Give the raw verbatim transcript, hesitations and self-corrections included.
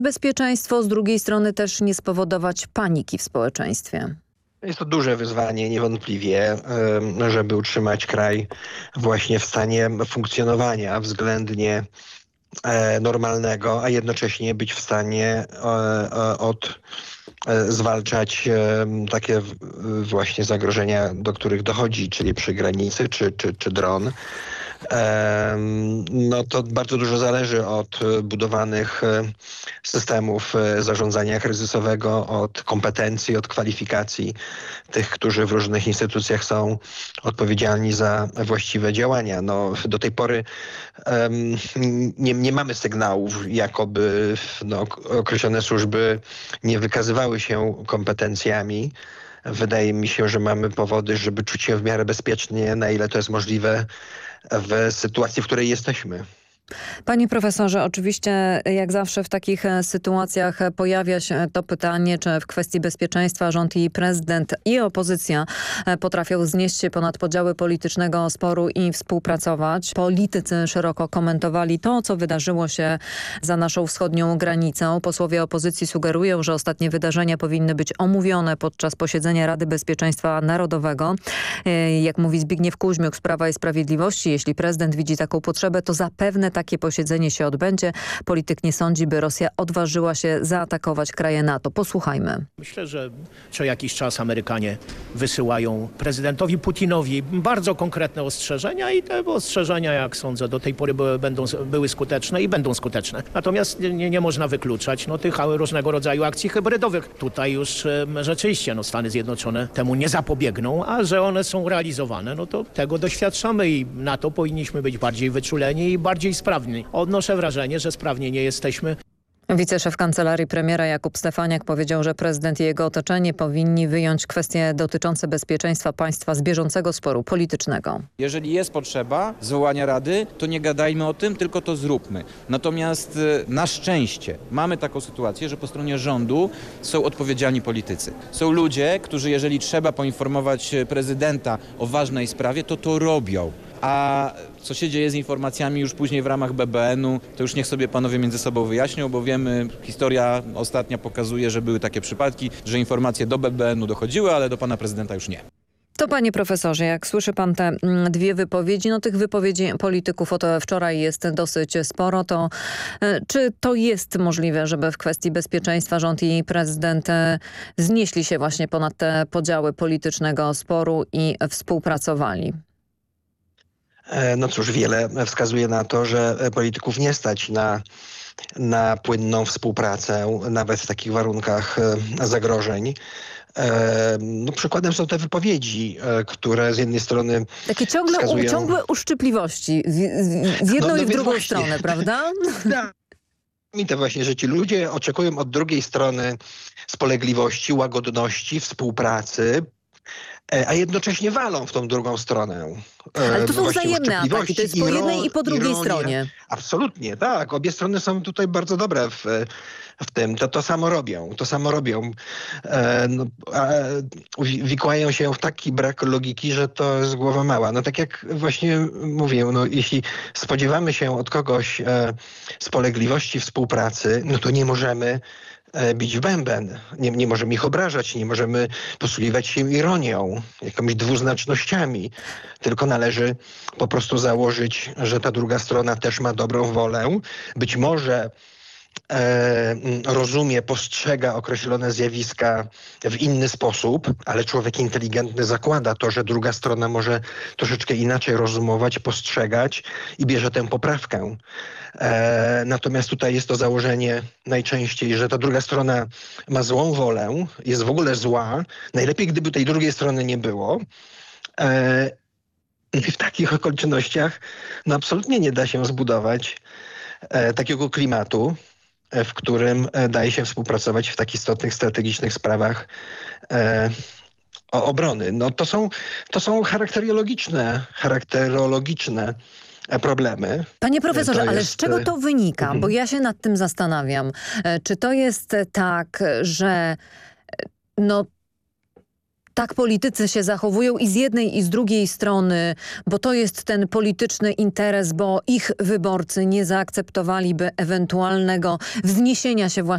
Bezpieczeństwo, z drugiej strony też nie spowodować paniki w społeczeństwie. Jest to duże wyzwanie niewątpliwie, żeby utrzymać kraj właśnie w stanie funkcjonowania względnie normalnego, a jednocześnie być w stanie od zwalczać takie właśnie zagrożenia, do których dochodzi, czyli przy granicy czy, czy, czy dron. No to bardzo dużo zależy od budowanych systemów zarządzania kryzysowego, od kompetencji, od kwalifikacji tych, którzy w różnych instytucjach są odpowiedzialni za właściwe działania. No, do tej pory um, nie, nie mamy sygnałów, jakoby no, określone służby nie wykazywały się kompetencjami. Wydaje mi się, że mamy powody, żeby czuć się w miarę bezpiecznie, na ile to jest możliwe w sytuacji, w której jesteśmy. Panie profesorze, oczywiście jak zawsze w takich sytuacjach pojawia się to pytanie, czy w kwestii bezpieczeństwa rząd i prezydent i opozycja potrafią znieść się ponad podziały politycznego sporu i współpracować. Politycy szeroko komentowali to, co wydarzyło się za naszą wschodnią granicą. Posłowie opozycji sugerują, że ostatnie wydarzenia powinny być omówione podczas posiedzenia Rady Bezpieczeństwa Narodowego. Jak mówi Zbigniew Kuźmiuk z Prawa i Sprawiedliwości, jeśli prezydent widzi taką potrzebę, to zapewne takie posiedzenie się odbędzie. Polityk nie sądzi, by Rosja odważyła się zaatakować kraje NATO. Posłuchajmy. Myślę, że co jakiś czas Amerykanie wysyłają prezydentowi Putinowi bardzo konkretne ostrzeżenia i te ostrzeżenia, jak sądzę, do tej pory były, będą, były skuteczne i będą skuteczne. Natomiast nie, nie można wykluczać no, tych różnego rodzaju akcji hybrydowych. Tutaj już e, rzeczywiście no, Stany Zjednoczone temu nie zapobiegną, a że one są realizowane, no to tego doświadczamy i na to powinniśmy być bardziej wyczuleni i bardziej sprawni. Odnoszę wrażenie, że sprawnie nie jesteśmy. Wiceszef kancelarii premiera Jakub Stefaniak powiedział, że prezydent i jego otoczenie powinni wyjąć kwestie dotyczące bezpieczeństwa państwa z bieżącego sporu politycznego. Jeżeli jest potrzeba zwołania rady, to nie gadajmy o tym, tylko to zróbmy. Natomiast na szczęście mamy taką sytuację, że po stronie rządu są odpowiedzialni politycy. Są ludzie, którzy jeżeli trzeba poinformować prezydenta o ważnej sprawie, to to robią. A co się dzieje z informacjami już później w ramach B B N u, to już niech sobie panowie między sobą wyjaśnią, bo wiemy, historia ostatnia pokazuje, że były takie przypadki, że informacje do B B N u dochodziły, ale do pana prezydenta już nie. To panie profesorze, jak słyszy pan te mm, dwie wypowiedzi, no tych wypowiedzi polityków od wczoraj jest dosyć sporo, to y, czy to jest możliwe, żeby w kwestii bezpieczeństwa rząd i prezydent y, znieśli się właśnie ponad te podziały politycznego sporu i współpracowali? No cóż, wiele wskazuje na to, że polityków nie stać na, na płynną współpracę, nawet w takich warunkach zagrożeń. No, przykładem są te wypowiedzi, które z jednej strony Takie ciągle, wskazują... u, ciągłe uszczypliwości z, z, z jedną no, no i w drugą właśnie. stronę, prawda? Tak. I to właśnie, że ci ludzie oczekują od drugiej strony spolegliwości, łagodności, współpracy, a jednocześnie walą w tą drugą stronę. Ale to no są wzajemne ataki, to jest po jednej i po drugiej ironia. stronie. Absolutnie, tak. Obie strony są tutaj bardzo dobre w, w tym. To, to samo robią, to samo robią. E, no, e, wikłają się w taki brak logiki, że to jest głowa mała. No tak jak właśnie mówię, no, jeśli spodziewamy się od kogoś e, spolegliwości, współpracy, no to nie możemy bić w bęben. Nie, nie możemy ich obrażać, nie możemy posługiwać się ironią, jakimiś dwuznacznościami. Tylko należy po prostu założyć, że ta druga strona też ma dobrą wolę. Być może e, rozumie, postrzega określone zjawiska w inny sposób, ale człowiek inteligentny zakłada to, że druga strona może troszeczkę inaczej rozumować, postrzegać i bierze tę poprawkę. E, natomiast tutaj jest to założenie najczęściej, że ta druga strona ma złą wolę, jest w ogóle zła. Najlepiej, gdyby tej drugiej strony nie było. E, I w takich okolicznościach no absolutnie nie da się zbudować e, takiego klimatu, e, w którym e, daje się współpracować w tak istotnych, strategicznych sprawach e, o obrony. No to są, to są charakterologiczne, charakterologiczne problemy. Panie profesorze, jest... ale z czego to wynika? Mhm. Bo ja się nad tym zastanawiam. Czy to jest tak, że no tak politycy się zachowują i z jednej i z drugiej strony, bo to jest ten polityczny interes, bo ich wyborcy nie zaakceptowaliby ewentualnego wzniesienia się właśnie